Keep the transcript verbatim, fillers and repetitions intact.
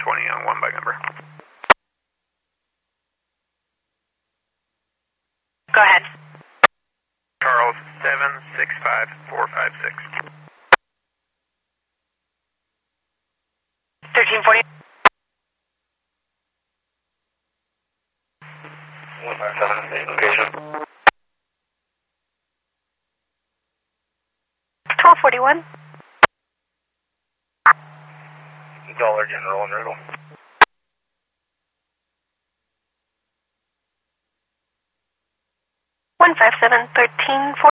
twenty on one bike number. Go ahead. Charles, seven six five four five six. thirteen forty. one five seven, location. twelve forty-one. Dollar General and Riddle. one five seven, thirteen forty.